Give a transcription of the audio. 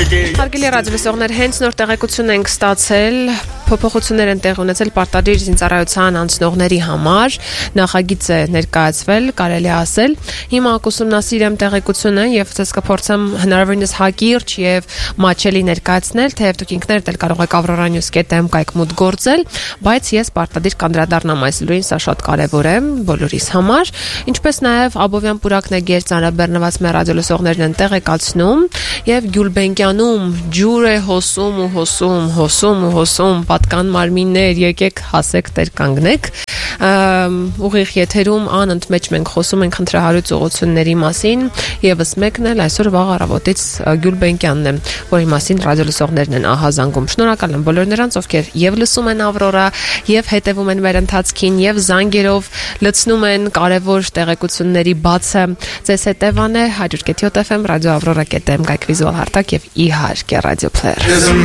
Հարգելի ռադիոլսողներ, հենց նոր տեղեկություն ենք ստացել, փոփոխություններ են տեղ ունեցել պարտադիր զինծառայության անցնողների համար, նախագիծ է ներկայացվել, կարելի է ասել։ Հիմա ուսումնասիրեմ տեղեկությունը եւ ցես կփորձեմ հնարավորինս հակիրճ եւ մատչելի ներկայացնել, թեև դուք ինքներդ էլ կարող եք avroranews.am կայքմուտ գործել, բայց ես պարտադիր կանդրադառնամ այս լուրին, սա շատ կարեւոր է բոլորիս համար, ինչպես նաեւ Աբովյան պուրակն է գեր ծանրաբեռնված մեր ռադիոլսողներն են տեղեկացնում եւ Գյուլբենկյանում ջուր է հոսում, պատկան մարմիններ, եկեք հասեք տեր կանգնեք, ուղիղ եթերում անընդմեջ մենք խոսում ենք խնդրահարույց ուղղությունների մասին, եւս մեկն էլ այսօր վաղ առավոտից Գյուլբենկյանն է, որի մասին ռադիոլսողներն են ահազանգում։ Շնորհակալ եմ բոլոր նրանց, ովքեր եւ լսում են Ավրորա, եւ հետեւում են մեր ընթացքին, եւ զանգերով լցնում են կարեւոր տեղեկությունների բացը։ Ձեզ հետևան է 100.7 FM ռադիո Ավրորա.am կայք վիզուալ հարթակ եւ իհարկե ռադիո փլեյեր։